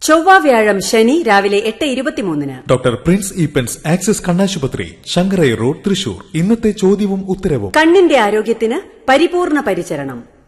ചൊവ്വ വ്യാഴം ശനി രാവിലെ 8:23. ഡോക്ടർ പ്രിൻസ് ഈപ്പൻസ് ആക്സിസ് കണ്ണാശുപത്രി, ശങ്കരൈ റോഡ്, തൃശൂർ. ഇന്നത്തെ ചോദ്യവും ഉത്തരവും. കണ്ണിന്റെ ആരോഗ്യത്തിന് പരിപൂർണ പരിചരണം.